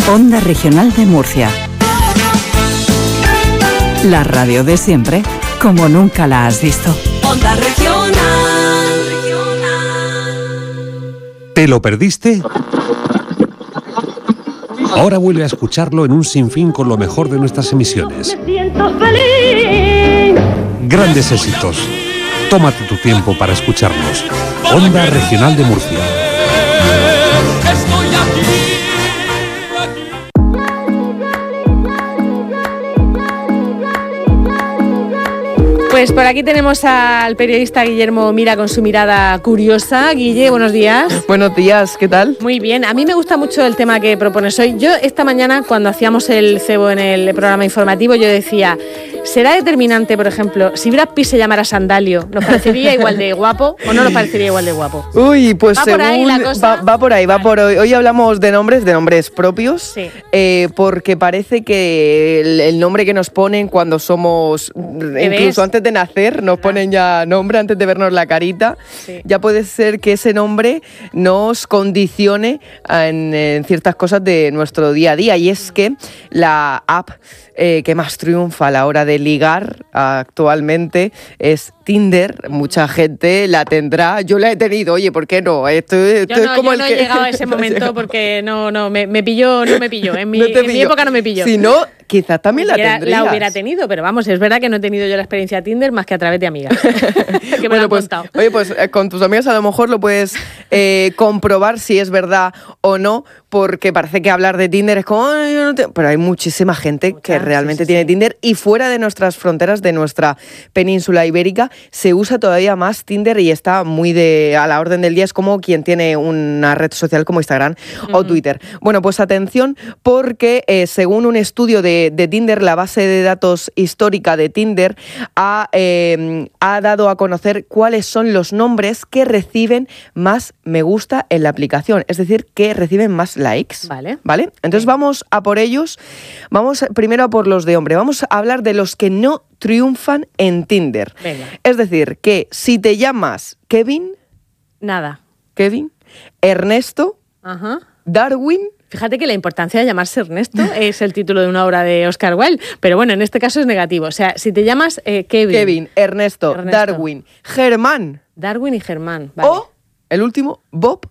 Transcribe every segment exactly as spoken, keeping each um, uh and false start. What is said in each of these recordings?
Onda Regional de Murcia. La radio de siempre, como nunca la has visto. Onda Regional. ¿Te lo perdiste? Ahora vuelve a escucharlo en un sinfín con lo mejor de nuestras emisiones. Me siento feliz. Grandes éxitos. Tómate tu tiempo para escucharnos. Onda Regional de Murcia. Estoy aquí. Pues por aquí tenemos al periodista Guillermo Mira con su mirada curiosa. Guille, buenos días. Buenos días, ¿qué tal? Muy bien, a mí me gusta mucho el tema que propones hoy. Yo esta mañana, cuando hacíamos el cebo en el programa informativo, yo decía, ¿será determinante, por ejemplo, si Brad Pitt se llamara Sandalio, ¿nos parecería igual de guapo o no nos parecería igual de guapo? Uy, pues ¿Va según... por ahí la cosa? Va, va por ahí, va por hoy. Hoy hablamos de nombres, de nombres propios, Sí. eh, porque parece que el, el nombre que nos ponen cuando somos, incluso antes de nacer, nos ponen ya nombre antes de vernos la carita. Sí. Ya puede ser que ese nombre nos condicione en, en ciertas cosas de nuestro día a día. Y es que la app eh, que más triunfa a la hora de ligar actualmente es Tinder. Mucha gente la tendrá. Yo la he tenido, oye, ¿por qué no? Esto, esto Yo es no, como yo el no que... he llegado a ese momento porque no, no, me, me pilló, no me pilló. En mi, No te en mi pilló. época no me pilló. Si no, quizás también la Hubiera- tendrías. La hubiera tenido, pero vamos, es verdad que no he tenido yo la experiencia Tinder más que a través de amigas. que me Bueno, lo han pues, contado. oye, pues eh, con tus amigas a lo mejor lo puedes eh, comprobar si es verdad o no, porque parece que hablar de Tinder es como... "Ay, yo no te-". Pero hay muchísima gente Mucha, que realmente sí, sí, tiene sí. Tinder, y fuera de nuestras fronteras, de nuestra península ibérica, se usa todavía más Tinder y está muy de a la orden del día. Es como quien tiene una red social como Instagram o Twitter. Bueno, pues atención, porque eh, según un estudio de, de Tinder, la base de datos histórica de Tinder ha, eh, ha dado a conocer cuáles son los nombres que reciben más me gusta en la aplicación, es decir, que reciben más likes. Vale. ¿Vale? Entonces Sí. vamos a por ellos. Vamos primero a por los de hombre. Vamos a hablar de los que no triunfan en Tinder. Venga. Es decir, que si te llamas Kevin, Nada. Kevin, Ernesto, Ajá. Darwin, Fíjate que la importancia de llamarse Ernesto es el título de una obra de Oscar Wilde, pero bueno, en este caso es negativo. O sea, si te llamas eh, Kevin, Kevin, Ernesto, Ernesto. Darwin, Germán Darwin y Germán, vale. o, el último, Bob,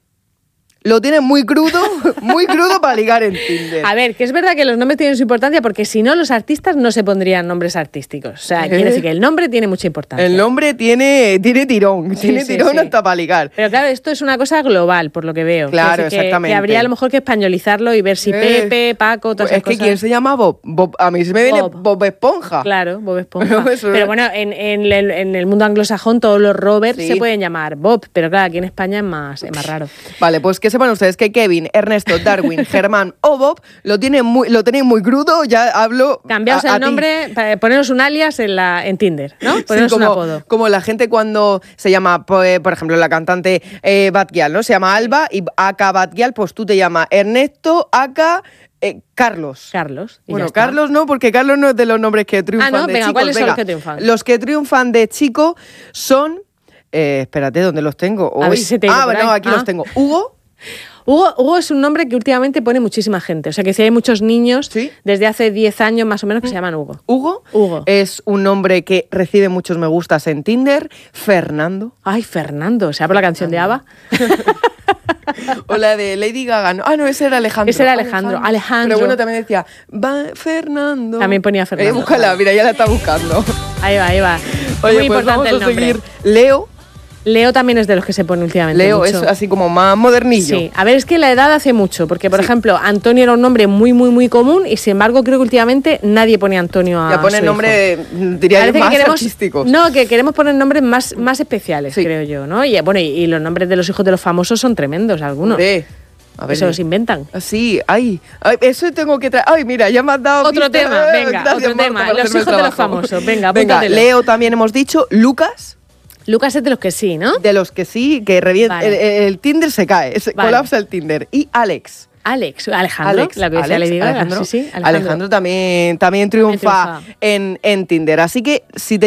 lo tienes muy crudo, muy crudo para ligar en Tinder. A ver, que es verdad que los nombres tienen su importancia porque si no los artistas no se pondrían nombres artísticos. O sea, ¿Eh? quiere decir que el nombre tiene mucha importancia. El nombre tiene, tiene tirón, Sí, tiene sí, tirón sí. hasta para ligar. Pero claro, esto es una cosa global, por lo que veo. Claro, Quiere decir que- exactamente. Que habría a lo mejor que españolizarlo y ver si Eh, Pepe, Paco, todas Es esas que cosas. ¿quién se llama Bob? Bob a mí se me viene Bob. Bob, Esponja. Claro, Bob Esponja. Pero eso- Pero bueno, en, en el, en el mundo anglosajón todos los Robert Sí. se pueden llamar Bob, pero claro, aquí en España es más, es más raro. Vale, pues que sepan ustedes que Kevin, Ernesto, Darwin, Germán o Bob lo tienen muy, lo tenéis muy crudo. Ya hablo. Cambiaos a- a el ti. nombre, pa- poneros un alias en, la, en Tinder, ¿no? Sí, Poneros un como, apodo. como la gente cuando se llama, pues, por ejemplo, la cantante eh, Batguial, ¿no? Se llama Alba y aka Batguial, pues tú te llamas Ernesto, aka eh, Carlos. Carlos. y ya Bueno, está. Carlos no, porque Carlos no es de los nombres que triunfan Ah, ¿no? de Venga, chicos. ¿cuáles son Venga, los que triunfan? Los que triunfan de chico son... eh, espérate, ¿dónde los tengo? A ver Uy. si se te ha ido ah, por bueno, ahí. aquí Ah. los tengo. Hugo, Hugo, Hugo es un nombre que últimamente pone muchísima gente. O sea, que si hay muchos niños Sí. desde hace diez años más o menos que se llaman Hugo. Hugo, Hugo. es un nombre que recibe muchos me gustas en Tinder. Fernando. Ay, Fernando. O sea, por la canción de ABBA. O la de Lady Gaga. No, ah, no, ese era Alejandro. Ese era Alejandro, Alejandro. Pero bueno, también decía, va Fernando. También ponía Fernando. Eh, búscala, mira, ya la está buscando. Ahí va, ahí va. Oye, Muy pues importante vamos el a nombre. seguir. Leo. Leo también es de los que se pone últimamente Leo mucho. es así como más modernillo. Sí, a ver, es que la edad hace mucho, porque por Sí. ejemplo, Antonio era un nombre muy, muy, muy común y sin embargo creo que últimamente nadie pone Antonio a Ya pone su nombre, hijo. diría yo, Parece que más queremos, artísticos. no, que queremos poner nombres más, más especiales, Sí. creo yo, ¿no? Y bueno, y, y los nombres de los hijos de los famosos son tremendos, algunos. Hombre, a ver, Se los inventan. Sí, ay, ay, eso tengo que traer. Ay, mira, ya me has dado. Otro pista. tema, Eh, venga, gracias, otro Marta, tema. por Los hacerme el hijos de los trabajo. famosos. Venga, venga, apúntatelo. Leo también hemos dicho. Lucas, Lucas es de los que sí, ¿no? de los que sí, que revienta. Vale. El, el Tinder se cae, se Vale. colapsa el Tinder. Y Alex. Alex, Alejandro, Alex, la que decía Alex, Lady Gaga. Alejandro, Sí, sí, Alejandro también, también triunfa, triunfa. En, en Tinder. Así que si te